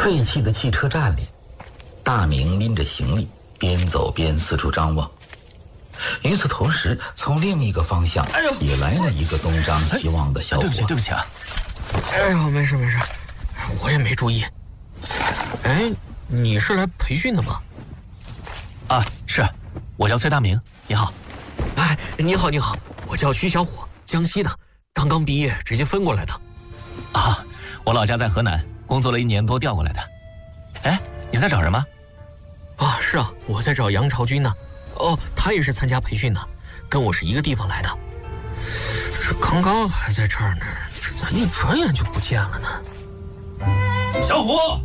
废弃的汽车站里，大明拎着行李，边走边四处张望。与此同时，从另一个方向也来了一个东张西望的小伙。 对不起啊！ 哎呦，没事，我也没注意。哎，你是来培训的吗？ 啊，是，我叫崔大明。你好。 哎，你好，我叫徐小伙，江西的，刚刚毕业直接分过来的。 啊，我老家在河南，工作了1年多调过来的。哎，你在找人吗？ 啊，是啊，我在找杨朝军呢。哦，他也是参加培训的，跟我是一个地方来的。这刚刚还在这儿呢，这咋一转眼就不见了呢？ 小伙，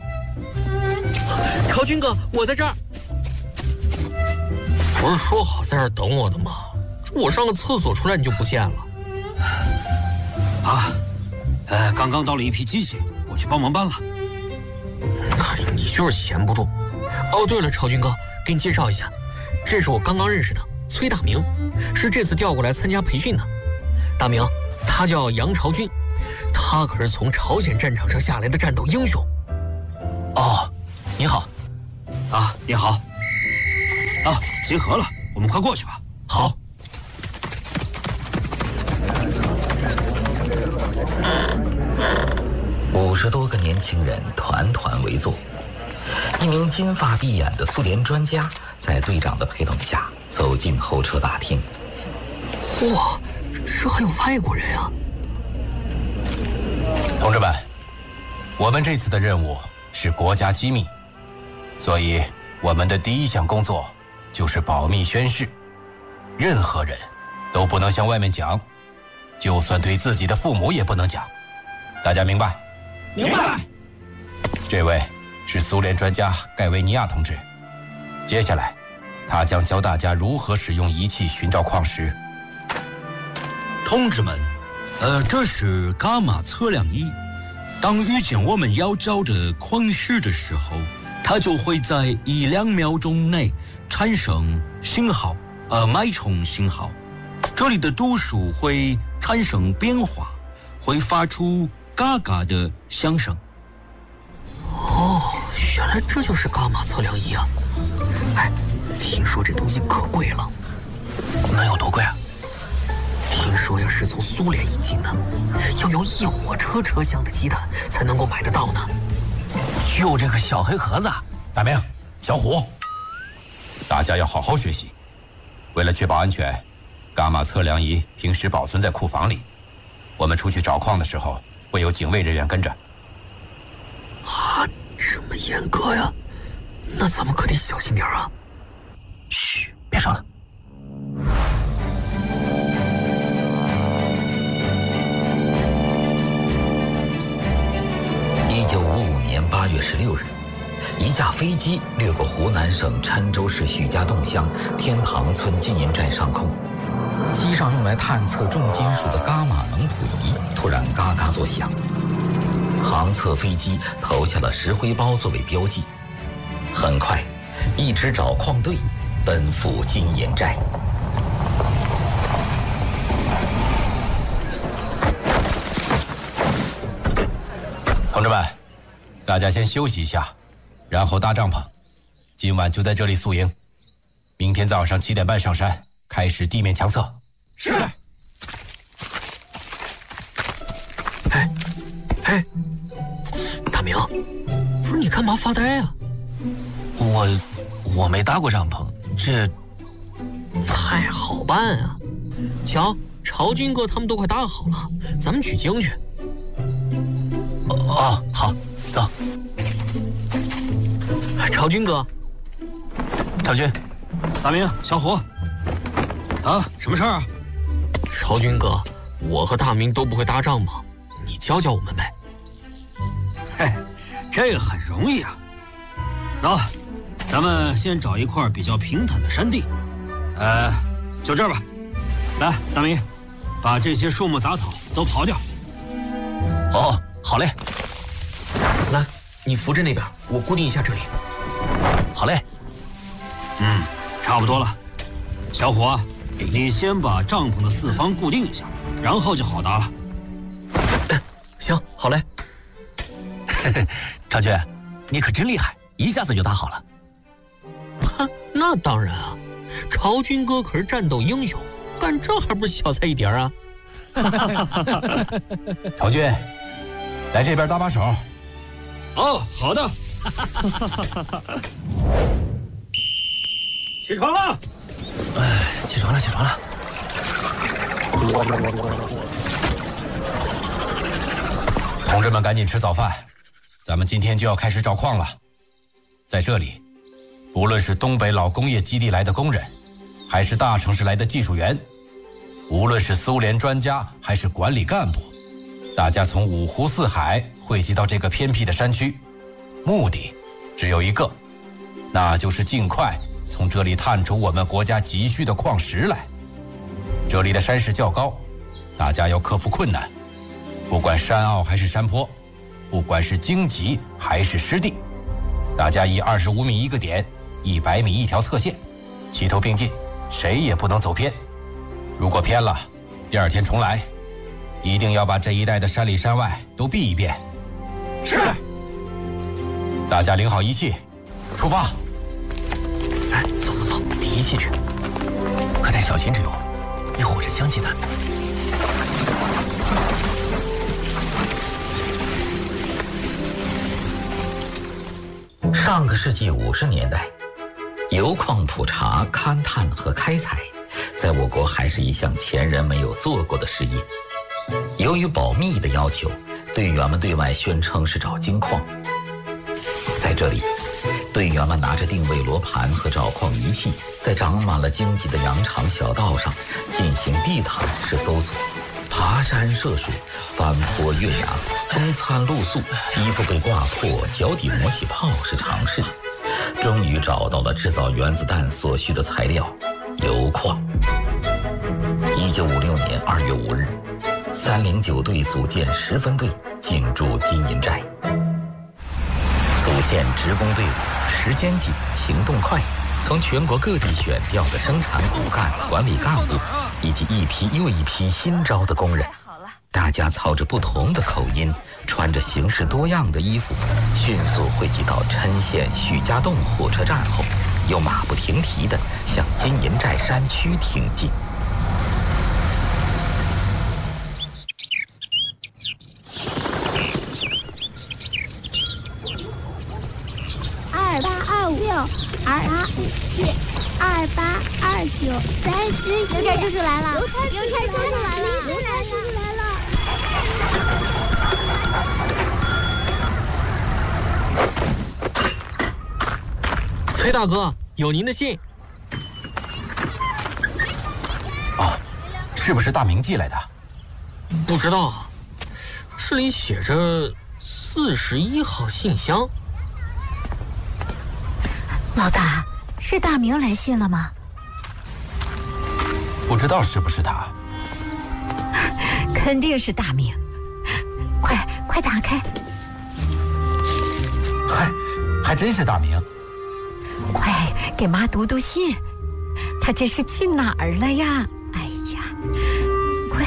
朝军哥，我在这儿。不是说好在这儿等我的吗？我上个厕所出来你就不见了。 啊，刚刚到了一批机器，我去帮忙搬了。 哎，你就是闲不住。哦，对了，朝军哥，给你介绍一下，这是我刚刚认识的崔大明，是这次调过来参加培训的。大明，他叫杨朝军，他可是从朝鲜战场上下来的战斗英雄。 哦，你好。 啊，你好。啊，集合了，我们快过去吧。 好。 50多个年轻人团团围坐，一名金发碧眼的苏联专家在队长的陪同下走进候车大厅。 哇，这还有外国人啊！ 同志们，我们这次的任务是国家机密，所以我们的第一项工作就是保密宣誓，任何人都不能向外面讲，就算对自己的父母也不能讲。大家明白？ 明白。 这位是苏联专家盖维尼亚同志，接下来他将教大家如何使用仪器寻找矿石。 同志们，这是伽马测量仪，当遇见我们要找的矿石的时候，它就会在1-2秒钟内产生信号，脉冲信号。这里的度数会产生变化，会发出嘎嘎的响声。 哦，原来这就是伽马测量仪啊！哎，听说这东西可贵了。 能有多贵啊？ 听说呀是从苏联引进的，要有1火车车厢的鸡蛋才能够买得到呢。 就这个小黑盒子。 大明，小虎，大家要好好学习。为了确保安全，伽马测量仪平时保存在库房里，我们出去找矿的时候会有警卫人员跟着。 啊，这么严格呀？那咱们可得小心点啊！ 嘘，别说了。 1955年8月16日，一架飞机掠过湖南省郴州市许家洞乡天堂村纪念寨上空，机上用来探测重金属的伽马能谱仪突然嘎嘎作响，航测飞机投下了石灰包作为标记。很快，一支找矿队奔赴金岩寨。 同志们，大家先休息一下，然后搭帐篷。今晚就在这里宿营，明天早上7点半上山，开始地面强测。 是。 哎，大明，不是你干嘛发呆啊？ 我没搭过帐篷，这太好办啊！瞧，朝军哥他们都快搭好了，咱们取经去。 哦，好，走。 朝军哥， 朝军， 大明，小虎，啊，什么事儿啊？ 朝军哥，我和大明都不会搭帐篷，你教教我们呗。 嘿，这个很容易啊。走，咱们先找一块比较平坦的山地，就这儿吧。来，大明，把这些树木杂草都刨掉。 哦，好嘞。 来，你扶着那边，我固定一下这里。 好嘞。 差不多了。小虎啊，你先把帐篷的4方固定一下，然后就好搭了。 行，好嘞。 朝军， 你可真厉害，一下子就打好了。 哼，那当然啊，朝军哥可是战斗英雄，干这还不是小菜一碟啊？ 朝军，来这边搭把手。 哦，好的。起床了！ 哎，起床了，起床了。 同志们，赶紧吃早饭，咱们今天就要开始找矿了。在这里，不论是东北老工业基地来的工人，还是大城市来的技术员，无论是苏联专家还是管理干部，大家从五湖四海汇集到这个偏僻的山区，目的只有一个，那就是尽快从这里探出我们国家急需的矿石来。这里的山势较高，大家要克服困难，不管山坳还是山坡，不管是荆棘还是湿地，大家以25米一个点，100米一条侧线，齐头并进，谁也不能走偏。如果偏了，第二天重来，一定要把这一带的山里山外都避一遍。 是。 大家领好仪器，出发。 哎，走走走，理仪器去。可得小心着用，一会儿是香气弹。 上个世纪50年代，油矿普查、勘探和开采，在我国还是一项前人没有做过的事业。由于保密的要求，队员们对外宣称是找金矿。在这里，队员们拿着定位罗盘和找矿仪器，在长满了荆棘的羊肠小道上进行地毯式搜索，爬山涉水，翻坡越崖，风餐露宿，衣服被挂破，脚底磨起泡是常事。终于找到了制造原子弹所需的材料——油矿。1956年2月5日，309队组建10分队进驻金银寨。组建职工队伍，时间紧，行动快，从全国各地选调的生产骨干、管理干部，以及一批又一批新招的工人，大家操着不同的口音，穿着形式多样的衣服，迅速汇集到郴县许家洞火车站后，又马不停蹄地向金银寨山区挺进。 2827282934，邮差叔叔来了！邮差叔叔来了！邮差叔叔来了！ 崔大哥，有您的信。 哦，是不是大明寄来的？ 不知道，这里写着41号信箱。 老大，是大明来信了吗？ 不知道是不是他。 肯定是大明，快打开！ 还真是大明。 快给妈读读信，他这是去哪儿了呀？哎呀，快！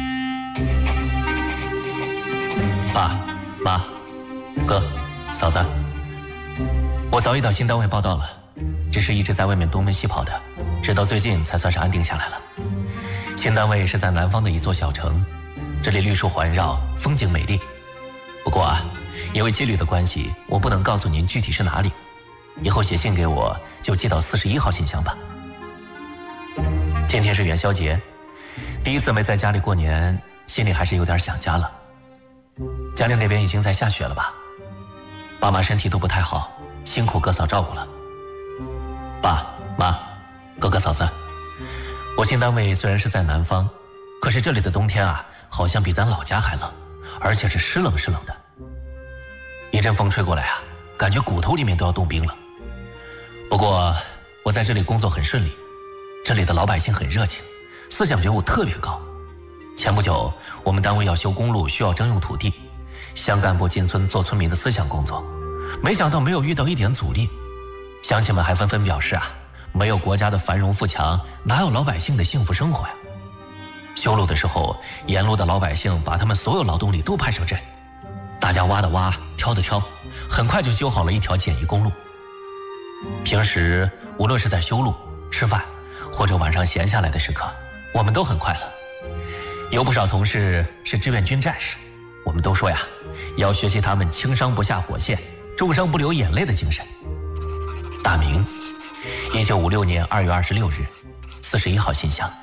爸妈哥嫂子，我早已到新单位报到了，只是一直在外面东奔西跑的，直到最近才算是安定下来了。新单位是在南方的一座小城，这里绿树环绕，风景美丽。不过啊，因为纪律的关系，我不能告诉您具体是哪里。以后写信给我就寄到41号信箱吧。今天是元宵节，第一次没在家里过年，心里还是有点想家了。家里那边已经在下雪了吧？爸妈身体都不太好，辛苦哥嫂照顾了。爸妈哥哥嫂子，我新单位虽然是在南方，可是这里的冬天啊，好像比咱老家还冷，而且是湿冷湿冷的。一阵风吹过来啊，感觉骨头里面都要冻冰了。不过我在这里工作很顺利，这里的老百姓很热情，思想觉悟特别高。前不久我们单位要修公路，需要征用土地，乡干部进村做村民的思想工作，没想到没有遇到一点阻力。乡亲们还纷纷表示啊，没有国家的繁荣富强，哪有老百姓的幸福生活呀？修路的时候，沿路的老百姓把他们所有劳动力都派上阵，大大家挖的挖，挑的挑，很快就修好了一条简易公路。平时无论是在修路、吃饭，或者晚上闲下来的时刻，我们都很快乐。有不少同事是志愿军战士，我们都说呀，要学习他们轻伤不下火线，重伤不流眼泪的精神。大明，1956年2月26日，41号信箱。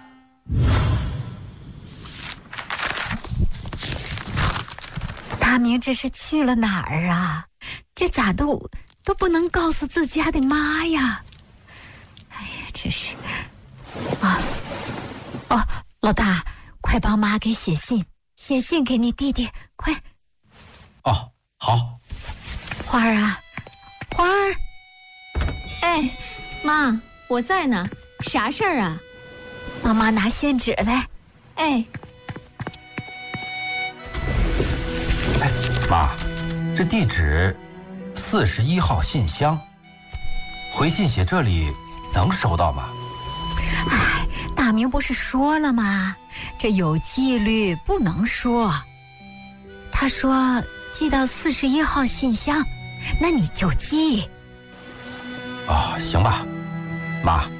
大明这是去了哪儿啊？这咋都不能告诉自家的妈呀！哎呀，这是老大，快帮妈给写信给你弟弟，快！ 哦，好。 花儿啊，花儿， 哎，妈，我在呢，啥事儿啊？ 妈妈拿信纸来。 哎， 妈，这地址41号信箱，回信写这里能收到吗？ 哎，大明不是说了吗？这有纪律，不能说。他说寄到41号信箱，那你就寄。 哦，行吧，妈，